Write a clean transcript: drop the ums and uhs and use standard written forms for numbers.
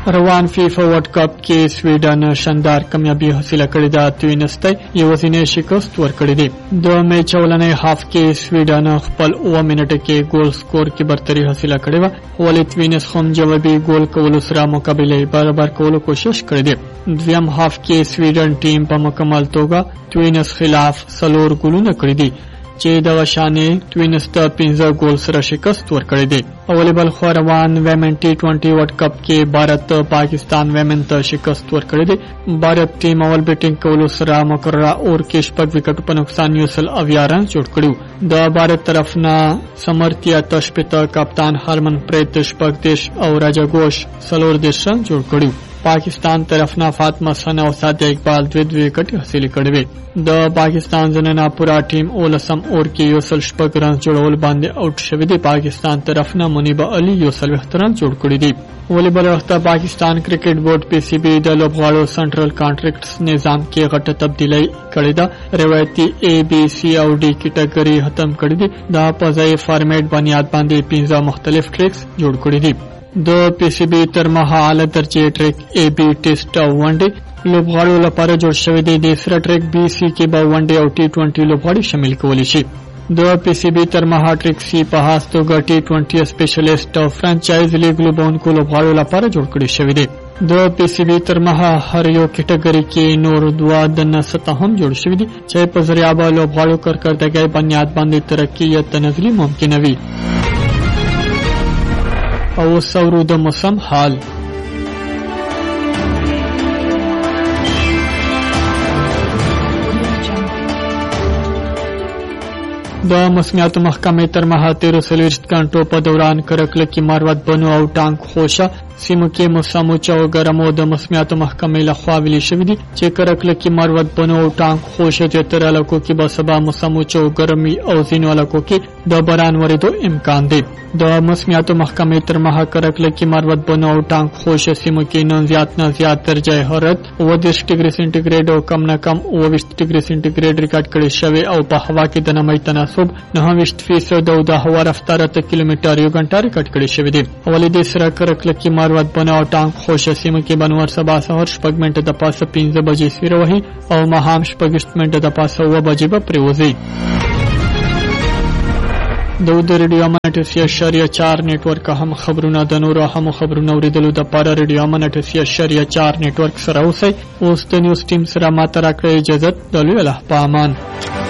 روان فیفا ورلد کپ کې سویډن شاندار کامیابی حاصله کړې ده. توینسته یوازینی شکست ورکړی دی. د میچ اولنۍ هاف کې سویډن خپل 9 منټه کې ګول سکور کې برتري حاصله کړې و، ولې توینس هم جوابي ګول کولو سره مقابله برابر کولو کوشش کړې ده. دویم هاف کې سویډن ټیم په مکمل توګه توینس خلاف 4 ګولونه کړې دي چې د وشانې توینس ته 15 ګول سره شکست ورکړی دی. اولی بل خو روان ویمن T20 ورلد کپ کې بھارت پاکستان ویمن ته شکست ورکړی دی. بھارت ټیم اول بیټینګ کولو سره مقرره اور کې 6 وکټ په نقصان 11 رن جوړ کړو. د بھارت طرف نه سمرتیا تشپتا کپتان هرمن پریت 18 او راجا گوش 14 رن جوړ کړو. پاکستان طرف نه فاطمه سنا او سادیا اقبال 2 وکټ حاصل کړي وي. د پاکستان زنانه پورا ټیم اولسم اور کې 16 رن جوړول باندې آوټ شوی دی. پاکستان طرف نه منیبه علي 17 رن جوړ کړي دي. ولې بل وخت پاکستان کرکټ بورډ PCB د لوبغاړو سنټرل کانټریکټس نظام کې غټه تبدیلی کړې ده. روایتي ABC او D کټګوري ختم کړې دي. دا په ځای فارمیټ بنیاد باندې 15 مختلف ټریکس جوړ کړي دي. د PCB تر مها اعلی درجه ټریک AB ټیسټ او ونډي لوبغاړو لپاره جوړ شوی دی. د سره ټریک BC کې به ونډي او T20 لوبغاړي شامل کولی شي. د PCB تر مها ټریک C په خاص توګه T20 سپیشلیسټ او فرانچایز لیګ لوبونکو لوبغاړو لپاره جوړ کړی شوی دی. د PCB تر مها هر یو کټګوري کې نور 2 د سطح هم جوړ شوی دي چې په ذریعہ به لوبغاړو کارکردګۍ بنیاد باندې ترقی یا تنزلی ممکنه وي. او سورو د موسم حال. د موسمیاتو محکمې تر مها 13 غنټو په دوران کرکله کې مروت بنو او ټانک خوشه سیمو کې موسم او ګرمو د موسمیاتو محکمې لخوا ویلي شوی دي چې کرکله کې مروت بنو او ټانک خوشه چې تر علاقو کې به سبا موسم او ګرمي او ځینو علاقو کې د باران ورېدو امکان دی. د موسمیاتو محکمې تر مها کرکله کې مروت بنو او ټانک خوشه سیمو کې نن زیات درجه حرارت 30 ډیګري سنټیګریډ او کم نه کم 20 ډیګري سنټیګریډ ریکارډ کړی شوی او په هوا کې د نمی تناسب 9% او د هوا رفتار 8 کیلومتر یو غنټه ریکارډ کړی شوی دی. ولې د سره کرکله کې مروت بنو او ټانک خوشه سیمو کې بنور سبا سهار 6 منټه د پاسه 15 بجې سیر وهي او ماهام 6 منټه د پاسه 9 بجې به پریوزي. د ریډیو امانت 4 نیټورک هم خبرونه د نورو هم خبرونه اوریدلو د پاره ریډیو امانت 4 نیټورک سره اوسئ. اوس د نیوز ټیم سره ماته راکړئ اجازه. د لوی الله په امان.